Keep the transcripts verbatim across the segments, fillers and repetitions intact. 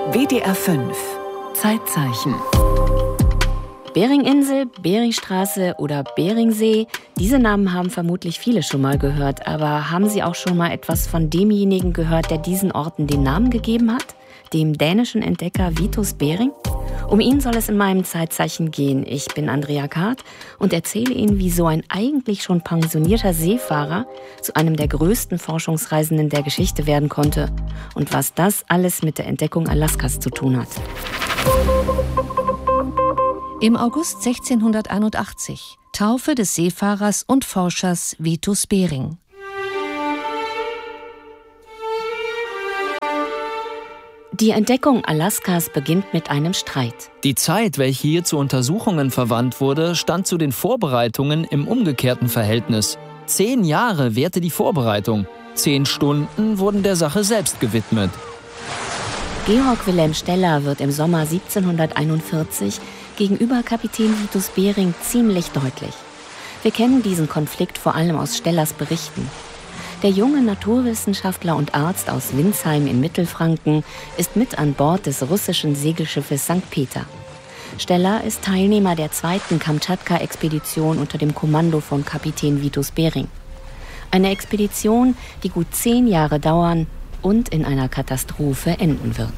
W D R fünf Zeitzeichen. Beringinsel, Beringstraße oder Beringsee, diese Namen haben vermutlich viele schon mal gehört. Aber haben Sie auch schon mal etwas von demjenigen gehört, der diesen Orten den Namen gegeben hat? Dem dänischen Entdecker Vitus Bering? Um ihn soll es in meinem Zeitzeichen gehen. Ich bin Andrea Kart und erzähle Ihnen, wie so ein eigentlich schon pensionierter Seefahrer zu einem der größten Forschungsreisenden der Geschichte werden konnte und was das alles mit der Entdeckung Alaskas zu tun hat. Im August sechzehnhunderteinundachtzig, Taufe des Seefahrers und Forschers Vitus Bering. Die Entdeckung Alaskas beginnt mit einem Streit. Die Zeit, welche hier zu Untersuchungen verwandt wurde, stand zu den Vorbereitungen im umgekehrten Verhältnis. Zehn Jahre währte die Vorbereitung. Zehn Stunden wurden der Sache selbst gewidmet. Georg Wilhelm Steller wird im Sommer siebzehnhunderteinundvierzig gegenüber Kapitän Vitus Bering ziemlich deutlich. Wir kennen diesen Konflikt vor allem aus Stellers Berichten. Der junge Naturwissenschaftler und Arzt aus Windsheim in Mittelfranken ist mit an Bord des russischen Segelschiffes Sankt Peter. Steller ist Teilnehmer der zweiten Kamtschatka-Expedition unter dem Kommando von Kapitän Vitus Bering. Eine Expedition, die gut zehn Jahre dauern und in einer Katastrophe enden wird.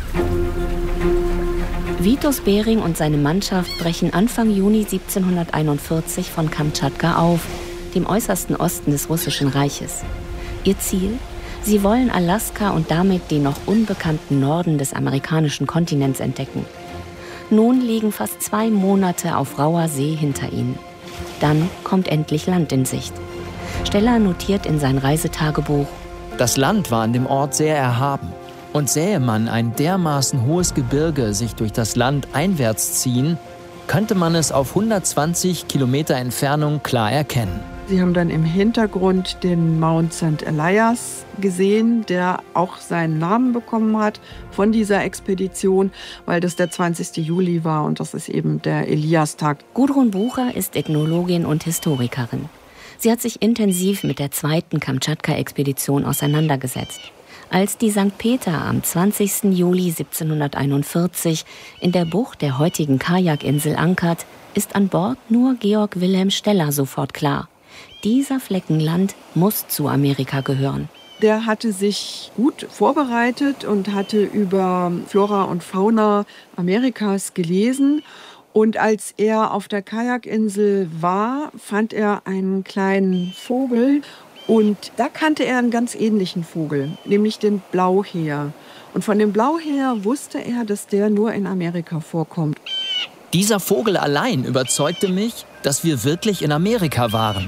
Vitus Bering und seine Mannschaft brechen Anfang Juni siebzehnhunderteinundvierzig von Kamtschatka auf, dem äußersten Osten des Russischen Reiches. Ihr Ziel? Sie wollen Alaska und damit den noch unbekannten Norden des amerikanischen Kontinents entdecken. Nun liegen fast zwei Monate auf rauer See hinter ihnen. Dann kommt endlich Land in Sicht. Steller notiert in sein Reisetagebuch: Das Land war an dem Ort sehr erhaben. Und sähe man ein dermaßen hohes Gebirge sich durch das Land einwärts ziehen, könnte man es auf hundertzwanzig Kilometer Entfernung klar erkennen. Sie haben dann im Hintergrund den Mount Sankt Elias gesehen, der auch seinen Namen bekommen hat von dieser Expedition, weil das der zwanzigste Juli war und das ist eben der Eliastag. Gudrun Bucher ist Ethnologin und Historikerin. Sie hat sich intensiv mit der zweiten Kamtschatka-Expedition auseinandergesetzt. Als die Sankt Peter am zwanzigsten Juli siebzehnhunderteinundvierzig in der Bucht der heutigen Kajakinsel ankert, ist an Bord nur Georg Wilhelm Steller sofort klar: Dieser Flecken Land muss zu Amerika gehören. Der hatte sich gut vorbereitet und hatte über Flora und Fauna Amerikas gelesen. Und als er auf der Kajakinsel war, fand er einen kleinen Vogel. Und da kannte er einen ganz ähnlichen Vogel, nämlich den Blauheer. Und von dem Blauheer wusste er, dass der nur in Amerika vorkommt. Dieser Vogel allein überzeugte mich, dass wir wirklich in Amerika waren.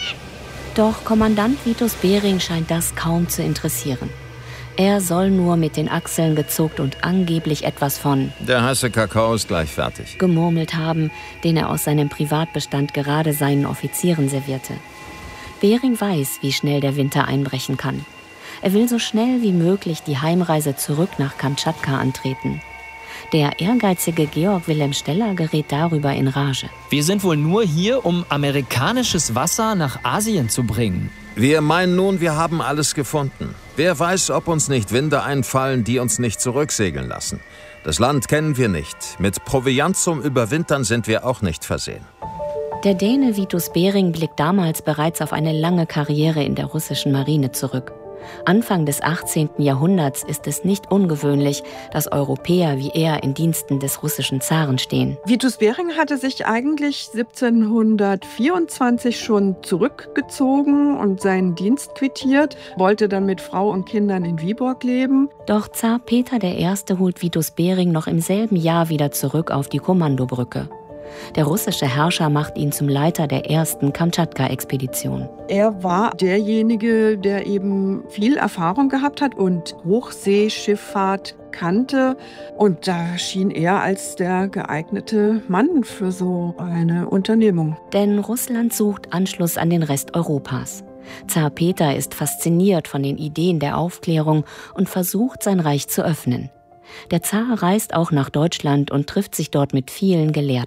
Doch Kommandant Vitus Bering scheint das kaum zu interessieren. Er soll nur mit den Achseln gezuckt und angeblich etwas von Der heiße Kakao ist gleich fertig gemurmelt haben, den er aus seinem Privatbestand gerade seinen Offizieren servierte. Bering weiß, wie schnell der Winter einbrechen kann. Er will so schnell wie möglich die Heimreise zurück nach Kamtschatka antreten. Der ehrgeizige Georg Wilhelm Steller gerät darüber in Rage. Wir sind wohl nur hier, um amerikanisches Wasser nach Asien zu bringen. Wir meinen nun, wir haben alles gefunden. Wer weiß, ob uns nicht Winde einfallen, die uns nicht zurücksegeln lassen. Das Land kennen wir nicht. Mit Proviant zum Überwintern sind wir auch nicht versehen. Der Däne Vitus Bering blickt damals bereits auf eine lange Karriere in der russischen Marine zurück. Anfang des achtzehnten Jahrhunderts ist es nicht ungewöhnlich, dass Europäer wie er in Diensten des russischen Zaren stehen. Vitus Bering hatte sich eigentlich siebzehnhundertvierundzwanzig schon zurückgezogen und seinen Dienst quittiert, wollte dann mit Frau und Kindern in Viborg leben. Doch Zar Peter der Erste holt Vitus Bering noch im selben Jahr wieder zurück auf die Kommandobrücke. Der russische Herrscher macht ihn zum Leiter der ersten Kamtschatka-Expedition. Er war derjenige, der eben viel Erfahrung gehabt hat und Hochseeschifffahrt kannte. Und da schien er als der geeignete Mann für so eine Unternehmung. Denn Russland sucht Anschluss an den Rest Europas. Zar Peter ist fasziniert von den Ideen der Aufklärung und versucht, sein Reich zu öffnen. Der Zar reist auch nach Deutschland und trifft sich dort mit vielen Gelehrten.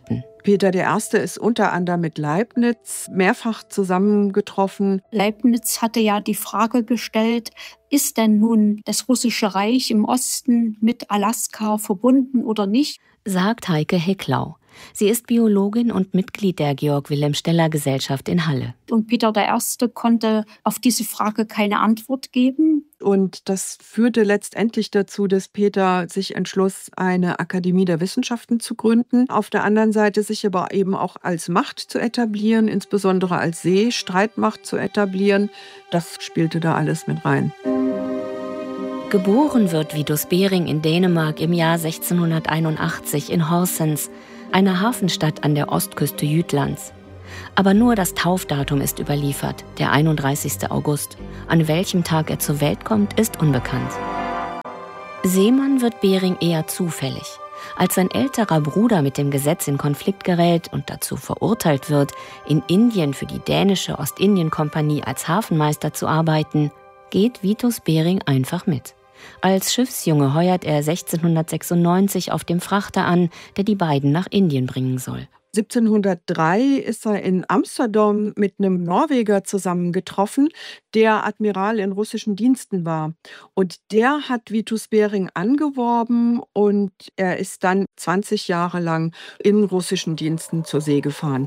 Peter der Erste ist unter anderem mit Leibniz mehrfach zusammengetroffen. Leibniz hatte ja die Frage gestellt, ist denn nun das russische Reich im Osten mit Alaska verbunden oder nicht? Sagt Heike Hecklau. Sie ist Biologin und Mitglied der Georg-Wilhelm-Steller-Gesellschaft in Halle. Und Peter der Erste konnte auf diese Frage keine Antwort geben. Und das führte letztendlich dazu, dass Peter sich entschloss, eine Akademie der Wissenschaften zu gründen. Auf der anderen Seite sich aber eben auch als Macht zu etablieren, insbesondere als Seestreitmacht zu etablieren. Das spielte da alles mit rein. Geboren wird Vitus Bering in Dänemark im Jahr sechzehnhunderteinundachtzig in Horsens, einer Hafenstadt an der Ostküste Jütlands. Aber nur das Taufdatum ist überliefert, der einunddreißigster August. An welchem Tag er zur Welt kommt, ist unbekannt. Seemann wird Bering eher zufällig. Als sein älterer Bruder mit dem Gesetz in Konflikt gerät und dazu verurteilt wird, in Indien für die dänische Ostindien-Kompanie als Hafenmeister zu arbeiten, geht Vitus Bering einfach mit. Als Schiffsjunge heuert er sechzehnhundertsechsundneunzig auf dem Frachter an, der die beiden nach Indien bringen soll. siebzehnhundertdrei ist er in Amsterdam mit einem Norweger zusammengetroffen, der Admiral in russischen Diensten war. Und der hat Vitus Bering angeworben und er ist dann zwanzig Jahre lang in russischen Diensten zur See gefahren.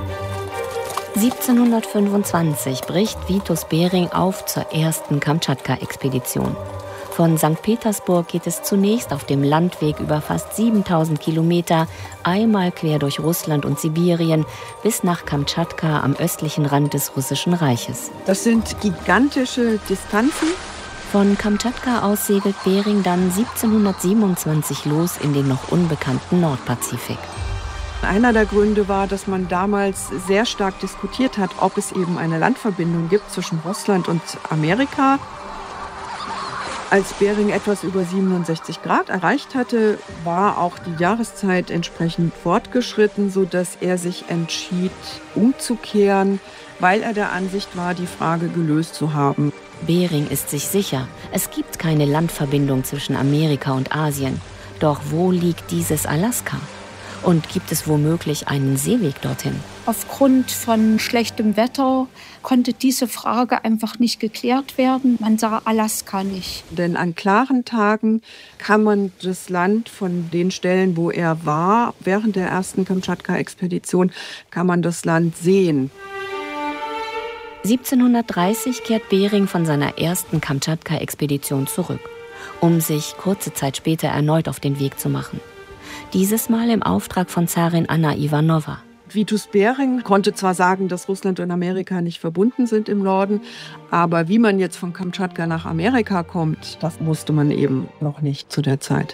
siebzehnhundertfünfundzwanzig bricht Vitus Bering auf zur ersten Kamtschatka-Expedition. Von Sankt Petersburg geht es zunächst auf dem Landweg über fast siebentausend Kilometer, einmal quer durch Russland und Sibirien, bis nach Kamtschatka am östlichen Rand des Russischen Reiches. Das sind gigantische Distanzen. Von Kamtschatka aus segelt Bering dann siebzehnhundertsiebenundzwanzig los in den noch unbekannten Nordpazifik. Einer der Gründe war, dass man damals sehr stark diskutiert hat, ob es eben eine Landverbindung gibt zwischen Russland und Amerika. Als Bering etwas über siebenundsechzig Grad erreicht hatte, war auch die Jahreszeit entsprechend fortgeschritten, sodass er sich entschied, umzukehren, weil er der Ansicht war, die Frage gelöst zu haben. Bering ist sich sicher, es gibt keine Landverbindung zwischen Amerika und Asien. Doch wo liegt dieses Alaska? Und gibt es womöglich einen Seeweg dorthin? Aufgrund von schlechtem Wetter konnte diese Frage einfach nicht geklärt werden. Man sah Alaska nicht. Denn an klaren Tagen kann man das Land von den Stellen, wo er war, während der ersten Kamtschatka-Expedition, kann man das Land sehen. siebzehnhundertdreißig kehrt Bering von seiner ersten Kamtschatka-Expedition zurück, um sich kurze Zeit später erneut auf den Weg zu machen. Dieses Mal im Auftrag von Zarin Anna Iwanova. Vitus Bering konnte zwar sagen, dass Russland und Amerika nicht verbunden sind im Norden, aber wie man jetzt von Kamtschatka nach Amerika kommt, das wusste man eben noch nicht zu der Zeit.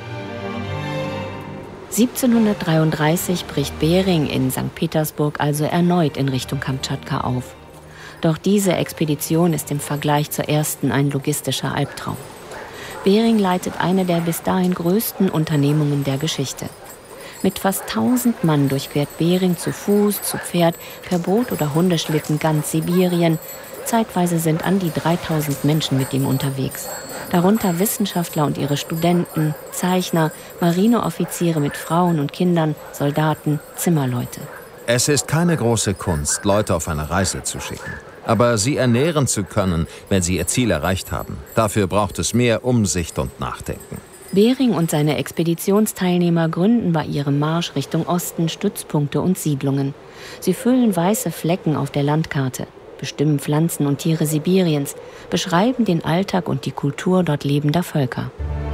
siebzehnhundertdreiunddreißig bricht Bering in Sankt Petersburg also erneut in Richtung Kamtschatka auf. Doch diese Expedition ist im Vergleich zur ersten ein logistischer Albtraum. Bering leitet eine der bis dahin größten Unternehmungen der Geschichte. Mit fast tausend Mann durchquert Bering zu Fuß, zu Pferd, per Boot oder Hundeschlitten ganz Sibirien. Zeitweise sind an die dreitausend Menschen mit ihm unterwegs. Darunter Wissenschaftler und ihre Studenten, Zeichner, Marineoffiziere mit Frauen und Kindern, Soldaten, Zimmerleute. Es ist keine große Kunst, Leute auf eine Reise zu schicken. Aber sie ernähren zu können, wenn sie ihr Ziel erreicht haben. Dafür braucht es mehr Umsicht und Nachdenken. Bering und seine Expeditionsteilnehmer gründen bei ihrem Marsch Richtung Osten Stützpunkte und Siedlungen. Sie füllen weiße Flecken auf der Landkarte, bestimmen Pflanzen und Tiere Sibiriens, beschreiben den Alltag und die Kultur dort lebender Völker.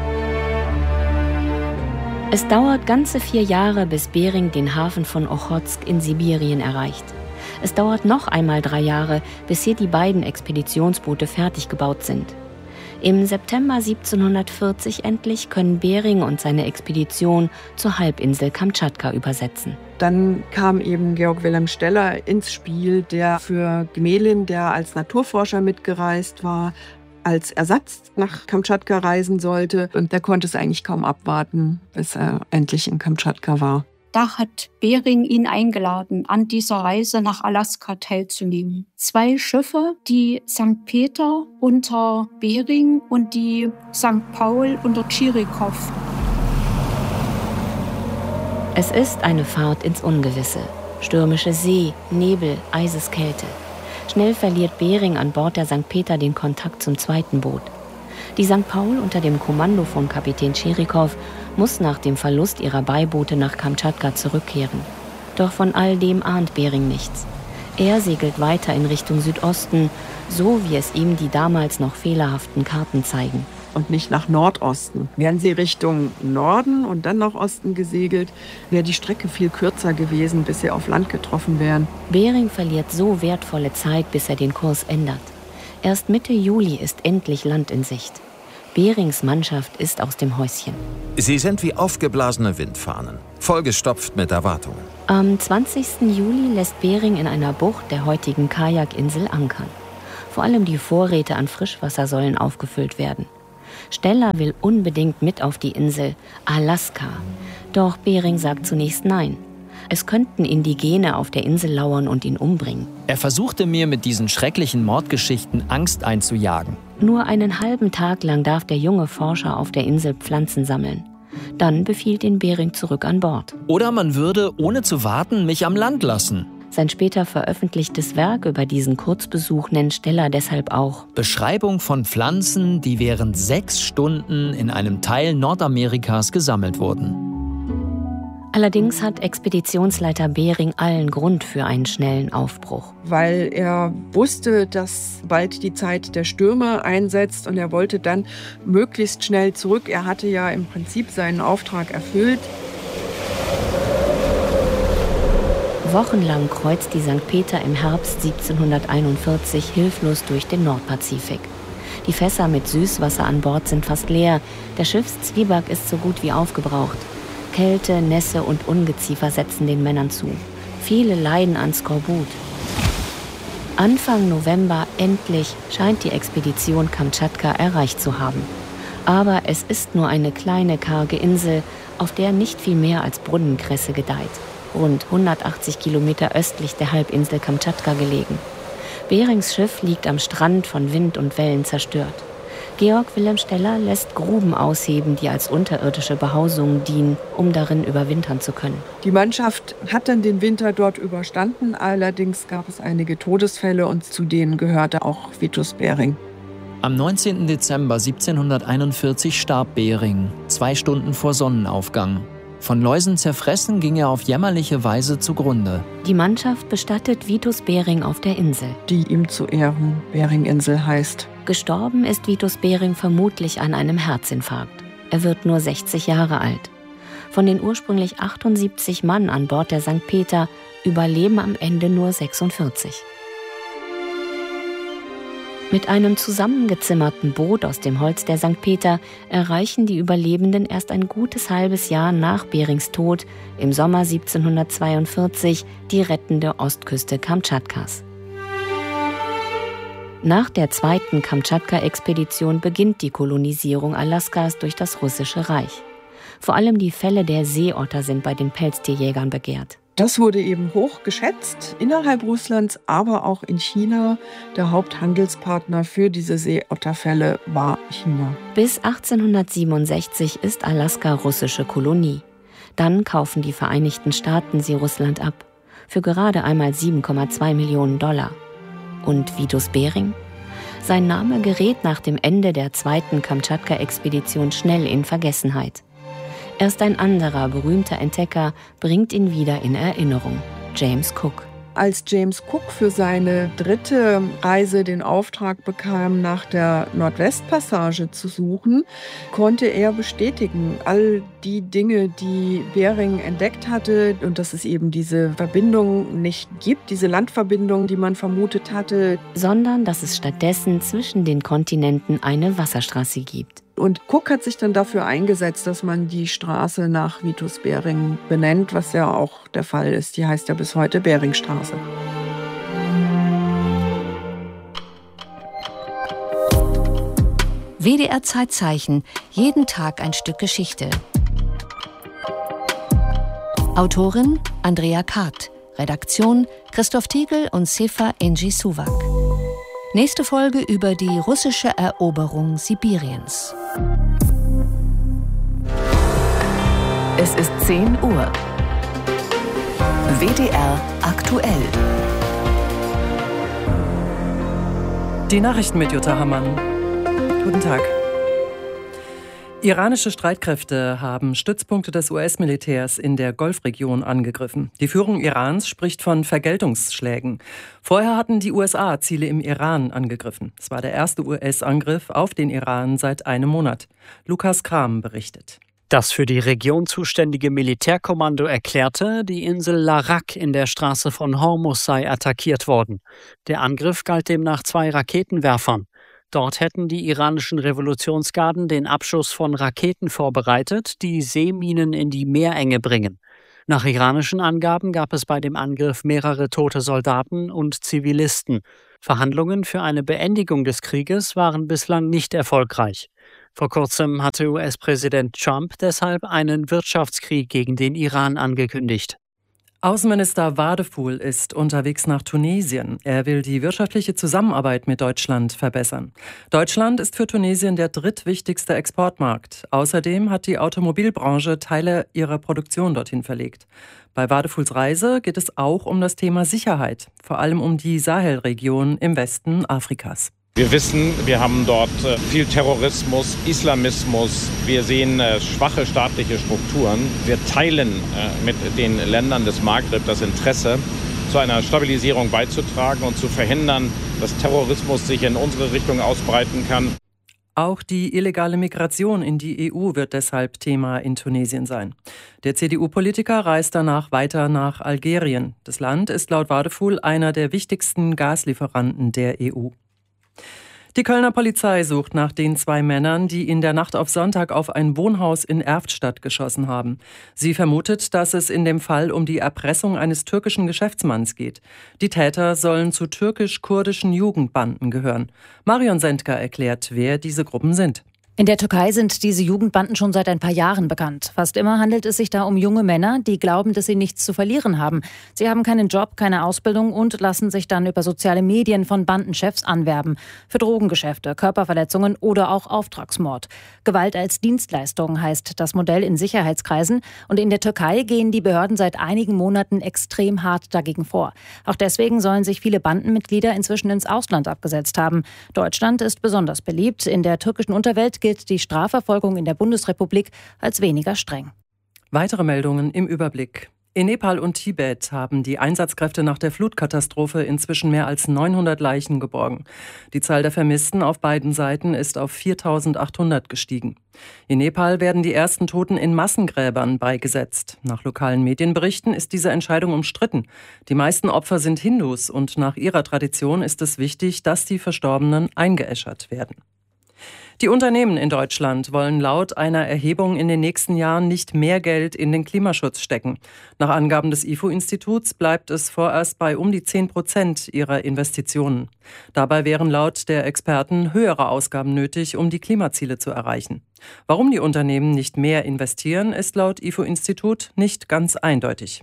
Es dauert ganze vier Jahre, bis Bering den Hafen von Ochotsk in Sibirien erreicht. Es dauert noch einmal drei Jahre, bis hier die beiden Expeditionsboote fertig gebaut sind. Im September siebzehnhundertvierzig endlich können Bering und seine Expedition zur Halbinsel Kamtschatka übersetzen. Dann kam eben Georg Wilhelm Steller ins Spiel, der für Gmelin, der als Naturforscher mitgereist war, als Ersatz nach Kamtschatka reisen sollte. Und der konnte es eigentlich kaum abwarten, bis er endlich in Kamtschatka war. Da hat Bering ihn eingeladen, an dieser Reise nach Alaska teilzunehmen. Zwei Schiffe, die Sankt Peter unter Bering und die Sankt Paul unter Tschirikow. Es ist eine Fahrt ins Ungewisse. Stürmische See, Nebel, Eiseskälte. Schnell verliert Bering an Bord der Sankt Peter den Kontakt zum zweiten Boot. Die Sankt Paul unter dem Kommando von Kapitän Tschirikow muss nach dem Verlust ihrer Beiboote nach Kamtschatka zurückkehren. Doch von all dem ahnt Bering nichts. Er segelt weiter in Richtung Südosten, so wie es ihm die damals noch fehlerhaften Karten zeigen. Und nicht nach Nordosten. Wären sie Richtung Norden und dann nach Osten gesegelt, wäre die Strecke viel kürzer gewesen, bis sie auf Land getroffen wären. Bering verliert so wertvolle Zeit, bis er den Kurs ändert. Erst Mitte Juli ist endlich Land in Sicht. Berings Mannschaft ist aus dem Häuschen. Sie sind wie aufgeblasene Windfahnen, vollgestopft mit Erwartungen. Am zwanzigsten Juli lässt Bering in einer Bucht der heutigen Kajakinsel ankern. Vor allem die Vorräte an Frischwasser sollen aufgefüllt werden. Steller will unbedingt mit auf die Insel Alaska. Doch Bering sagt zunächst nein. Es könnten Indigene auf der Insel lauern und ihn umbringen. Er versuchte mir mit diesen schrecklichen Mordgeschichten Angst einzujagen. Nur einen halben Tag lang darf der junge Forscher auf der Insel Pflanzen sammeln. Dann befiehlt ihn Bering zurück an Bord. Oder man würde, ohne zu warten, mich am Land lassen. Sein später veröffentlichtes Werk über diesen Kurzbesuch nennt Steller deshalb auch Beschreibung von Pflanzen, die während sechs Stunden in einem Teil Nordamerikas gesammelt wurden. Allerdings hat Expeditionsleiter Bering allen Grund für einen schnellen Aufbruch. Weil er wusste, dass bald die Zeit der Stürme einsetzt und er wollte dann möglichst schnell zurück. Er hatte ja im Prinzip seinen Auftrag erfüllt. Wochenlang kreuzt die Sankt Peter im Herbst siebzehnhunderteinundvierzig hilflos durch den Nordpazifik. Die Fässer mit Süßwasser an Bord sind fast leer. Der Schiffszwieback ist so gut wie aufgebraucht. Kälte, Nässe und Ungeziefer setzen den Männern zu. Viele leiden an Skorbut. Anfang November endlich scheint die Expedition Kamtschatka erreicht zu haben. Aber es ist nur eine kleine, karge Insel, auf der nicht viel mehr als Brunnenkresse gedeiht. Rund hundertachtzig Kilometer östlich der Halbinsel Kamtschatka gelegen. Berings Schiff liegt am Strand von Wind und Wellen zerstört. Georg Wilhelm Steller lässt Gruben ausheben, die als unterirdische Behausungen dienen, um darin überwintern zu können. Die Mannschaft hat dann den Winter dort überstanden, allerdings gab es einige Todesfälle und zu denen gehörte auch Vitus Bering. Am neunzehnten Dezember siebzehnhunderteinundvierzig starb Bering, zwei Stunden vor Sonnenaufgang. Von Läusen zerfressen ging er auf jämmerliche Weise zugrunde. Die Mannschaft bestattet Vitus Bering auf der Insel, die ihm zu Ehren Beringinsel heißt. Gestorben ist Vitus Bering vermutlich an einem Herzinfarkt. Er wird nur sechzig Jahre alt. Von den ursprünglich achtundsiebzig Mann an Bord der Sankt Peter überleben am Ende nur sechsundvierzig. Mit einem zusammengezimmerten Boot aus dem Holz der Sankt Peter erreichen die Überlebenden erst ein gutes halbes Jahr nach Berings Tod im Sommer siebzehnhundertzweiundvierzig die rettende Ostküste Kamtschatkas. Nach der zweiten Kamtschatka-Expedition beginnt die Kolonisierung Alaskas durch das Russische Reich. Vor allem die Felle der Seeotter sind bei den Pelztierjägern begehrt. Das wurde eben hoch geschätzt innerhalb Russlands, aber auch in China. Der Haupthandelspartner für diese Seeotterfälle war China. Bis achtzehnhundertsiebenundsechzig ist Alaska russische Kolonie. Dann kaufen die Vereinigten Staaten sie Russland ab. Für gerade einmal sieben Komma zwei Millionen Dollar. Und Vitus Bering? Sein Name gerät nach dem Ende der zweiten Kamtschatka-Expedition schnell in Vergessenheit. Erst ein anderer berühmter Entdecker bringt ihn wieder in Erinnerung: James Cook. Als James Cook für seine dritte Reise den Auftrag bekam, nach der Nordwestpassage zu suchen, konnte er bestätigen, all die Dinge, die Bering entdeckt hatte, und dass es eben diese Verbindung nicht gibt, diese Landverbindung, die man vermutet hatte, sondern dass es stattdessen zwischen den Kontinenten eine Wasserstraße gibt. Und Cook hat sich dann dafür eingesetzt, dass man die Straße nach Vitus Bering benennt, was ja auch der Fall ist. Die heißt ja bis heute Beringstraße. W D R Zeitzeichen. Jeden Tag ein Stück Geschichte. Autorin Andrea Kart. Redaktion Christoph Tiegel und Sefa Engi Suwak. Nächste Folge über die russische Eroberung Sibiriens. Es ist zehn Uhr. W D R aktuell. Die Nachrichten mit Jutta Hammann. Guten Tag. Iranische Streitkräfte haben Stützpunkte des U S-Militärs in der Golfregion angegriffen. Die Führung Irans spricht von Vergeltungsschlägen. Vorher hatten die U S A Ziele im Iran angegriffen. Es war der erste U S-Angriff auf den Iran seit einem Monat. Lukas Kram berichtet. Das für die Region zuständige Militärkommando erklärte, die Insel Larak in der Straße von Hormuz sei attackiert worden. Der Angriff galt demnach zwei Raketenwerfern. Dort hätten die iranischen Revolutionsgarden den Abschuss von Raketen vorbereitet, die Seeminen in die Meerenge bringen. Nach iranischen Angaben gab es bei dem Angriff mehrere tote Soldaten und Zivilisten. Verhandlungen für eine Beendigung des Krieges waren bislang nicht erfolgreich. Vor kurzem hatte U S-Präsident Trump deshalb einen Wirtschaftskrieg gegen den Iran angekündigt. Außenminister Wadefuhl ist unterwegs nach Tunesien. Er will die wirtschaftliche Zusammenarbeit mit Deutschland verbessern. Deutschland ist für Tunesien der drittwichtigste Exportmarkt. Außerdem hat die Automobilbranche Teile ihrer Produktion dorthin verlegt. Bei Wadefuhls Reise geht es auch um das Thema Sicherheit, vor allem um die Sahelregion im Westen Afrikas. Wir wissen, wir haben dort viel Terrorismus, Islamismus, wir sehen schwache staatliche Strukturen. Wir teilen mit den Ländern des Maghreb das Interesse, zu einer Stabilisierung beizutragen und zu verhindern, dass Terrorismus sich in unsere Richtung ausbreiten kann. Auch die illegale Migration in die E U wird deshalb Thema in Tunesien sein. Der C D U-Politiker reist danach weiter nach Algerien. Das Land ist laut Wadefuhl einer der wichtigsten Gaslieferanten der E U. Die Kölner Polizei sucht nach den zwei Männern, die in der Nacht auf Sonntag auf ein Wohnhaus in Erftstadt geschossen haben. Sie vermutet, dass es in dem Fall um die Erpressung eines türkischen Geschäftsmanns geht. Die Täter sollen zu türkisch-kurdischen Jugendbanden gehören. Marion Sendker erklärt, wer diese Gruppen sind. In der Türkei sind diese Jugendbanden schon seit ein paar Jahren bekannt. Fast immer handelt es sich da um junge Männer, die glauben, dass sie nichts zu verlieren haben. Sie haben keinen Job, keine Ausbildung und lassen sich dann über soziale Medien von Bandenchefs anwerben. Für Drogengeschäfte, Körperverletzungen oder auch Auftragsmord. Gewalt als Dienstleistung heißt das Modell in Sicherheitskreisen. Und in der Türkei gehen die Behörden seit einigen Monaten extrem hart dagegen vor. Auch deswegen sollen sich viele Bandenmitglieder inzwischen ins Ausland abgesetzt haben. Deutschland ist besonders beliebt. In der türkischen Unterwelt gilt die Strafverfolgung in der Bundesrepublik als weniger streng. Weitere Meldungen im Überblick. In Nepal und Tibet haben die Einsatzkräfte nach der Flutkatastrophe inzwischen mehr als neunhundert Leichen geborgen. Die Zahl der Vermissten auf beiden Seiten ist auf viertausendachthundert gestiegen. In Nepal werden die ersten Toten in Massengräbern beigesetzt. Nach lokalen Medienberichten ist diese Entscheidung umstritten. Die meisten Opfer sind Hindus und nach ihrer Tradition ist es wichtig, dass die Verstorbenen eingeäschert werden. Die Unternehmen in Deutschland wollen laut einer Erhebung in den nächsten Jahren nicht mehr Geld in den Klimaschutz stecken. Nach Angaben des I F O-Instituts bleibt es vorerst bei um die zehn Prozent ihrer Investitionen. Dabei wären laut der Experten höhere Ausgaben nötig, um die Klimaziele zu erreichen. Warum die Unternehmen nicht mehr investieren, ist laut I F O-Institut nicht ganz eindeutig.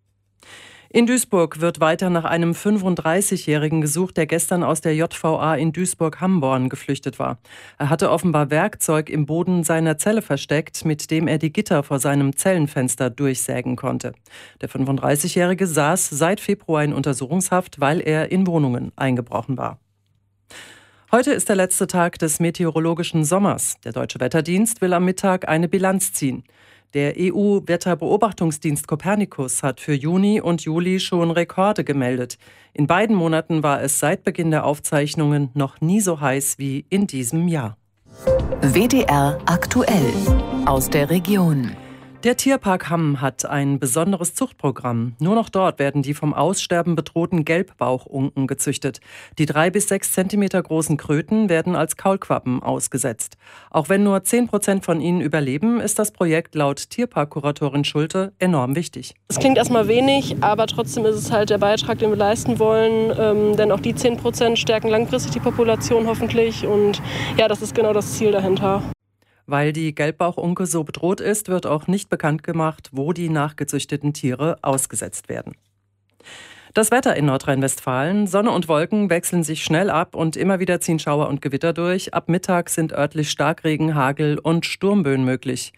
In Duisburg wird weiter nach einem fünfunddreißigjährigen gesucht, der gestern aus der J V A in Duisburg-Hamborn geflüchtet war. Er hatte offenbar Werkzeug im Boden seiner Zelle versteckt, mit dem er die Gitter vor seinem Zellenfenster durchsägen konnte. Der fünfunddreißigjährige saß seit Februar in Untersuchungshaft, weil er in Wohnungen eingebrochen war. Heute ist der letzte Tag des meteorologischen Sommers. Der Deutsche Wetterdienst will am Mittag eine Bilanz ziehen. Der E U-Wetterbeobachtungsdienst Copernicus hat für Juni und Juli schon Rekorde gemeldet. In beiden Monaten war es seit Beginn der Aufzeichnungen noch nie so heiß wie in diesem Jahr. W D R aktuell aus der Region. Der Tierpark Hamm hat ein besonderes Zuchtprogramm. Nur noch dort werden die vom Aussterben bedrohten Gelbbauchunken gezüchtet. Die drei bis sechs Zentimeter großen Kröten werden als Kaulquappen ausgesetzt. Auch wenn nur zehn Prozent von ihnen überleben, ist das Projekt laut Tierparkkuratorin Schulte enorm wichtig. Es klingt erstmal wenig, aber trotzdem ist es halt der Beitrag, den wir leisten wollen. Ähm, denn auch die zehn Prozent stärken langfristig die Population hoffentlich. Und ja, das ist genau das Ziel dahinter. Weil die Gelbbauchunke so bedroht ist, wird auch nicht bekannt gemacht, wo die nachgezüchteten Tiere ausgesetzt werden. Das Wetter in Nordrhein-Westfalen. Sonne und Wolken wechseln sich schnell ab und immer wieder ziehen Schauer und Gewitter durch. Ab Mittag sind örtlich Starkregen, Hagel und Sturmböen möglich.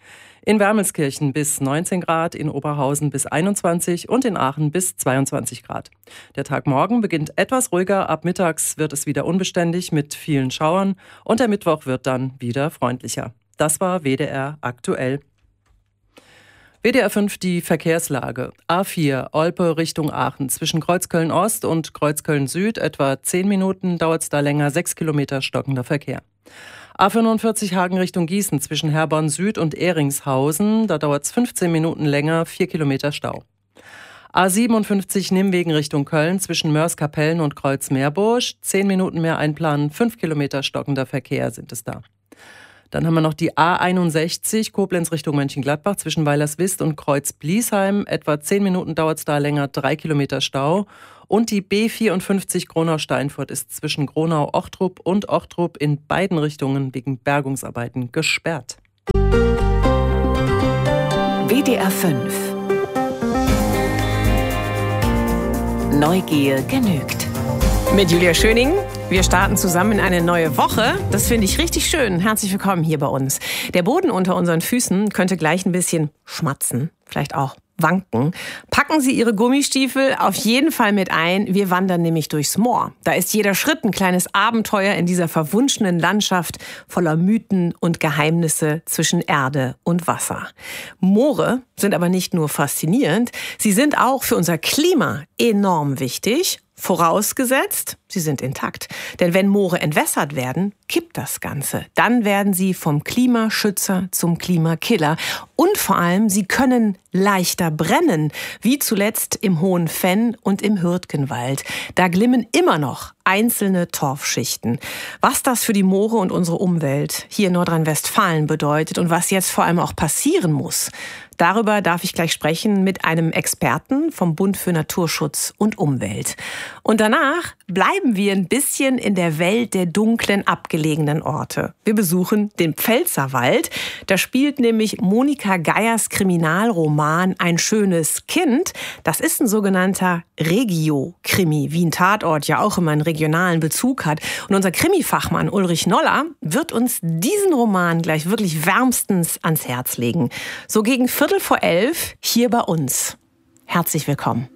In Wermelskirchen bis neunzehn Grad, in Oberhausen bis einundzwanzig und in Aachen bis zweiundzwanzig Grad. Der Tag morgen beginnt etwas ruhiger, ab mittags wird es wieder unbeständig mit vielen Schauern und der Mittwoch wird dann wieder freundlicher. Das war W D R aktuell. W D R fünf die Verkehrslage. A vier Olpe Richtung Aachen. Zwischen Kreuzköln Ost und Kreuzköln Süd etwa zehn Minuten, dauert es da länger, sechs Kilometer stockender Verkehr. A fünfundvierzig Hagen Richtung Gießen. Zwischen Herborn Süd und Ehringshausen. Da dauert es fünfzehn Minuten länger, vier Kilometer Stau. A siebenundfünfzig Nimwegen Richtung Köln. Zwischen Mörs-Kapellen und Kreuz-Meerbusch. zehn Minuten mehr einplanen, fünf Kilometer stockender Verkehr sind es da. Dann haben wir noch die A einundsechzig, Koblenz Richtung Mönchengladbach, zwischen Weilerswist und Kreuz-Bliesheim. Etwa zehn Minuten dauert es da länger, drei Kilometer Stau. Und die B vierundfünfzig Gronau-Steinfurt ist zwischen Gronau-Ochtrup und Ochtrup in beiden Richtungen wegen Bergungsarbeiten gesperrt. W D R fünf. Neugier genügt. Mit Julia Schöning. Wir starten zusammen in eine neue Woche. Das finde ich richtig schön. Herzlich willkommen hier bei uns. Der Boden unter unseren Füßen könnte gleich ein bisschen schmatzen, vielleicht auch wanken. Packen Sie Ihre Gummistiefel auf jeden Fall mit ein. Wir wandern nämlich durchs Moor. Da ist jeder Schritt ein kleines Abenteuer in dieser verwunschenen Landschaft voller Mythen und Geheimnisse zwischen Erde und Wasser. Moore sind aber nicht nur faszinierend, sie sind auch für unser Klima enorm wichtig. Vorausgesetzt, sie sind intakt. Denn wenn Moore entwässert werden, kippt das Ganze. Dann werden sie vom Klimaschützer zum Klimakiller. Und vor allem, sie können leichter brennen, wie zuletzt im Hohen Venn und im Hürtgenwald. Da glimmen immer noch einzelne Torfschichten. Was das für die Moore und unsere Umwelt hier in Nordrhein-Westfalen bedeutet und was jetzt vor allem auch passieren muss, darüber darf ich gleich sprechen mit einem Experten vom Bund für Naturschutz und Umwelt. Und danach bleiben wir ein bisschen in der Welt der dunklen, abgelegenen Orte. Wir besuchen den Pfälzerwald. Da spielt nämlich Monika Geiers Kriminalroman Ein schönes Kind. Das ist ein sogenannter Regio-Krimi, wie ein Tatort ja auch immer einen regionalen Bezug hat. Und unser Krimi-Fachmann Ulrich Noller wird uns diesen Roman gleich wirklich wärmstens ans Herz legen. So gegen Viertel vor elf hier bei uns. Herzlich willkommen.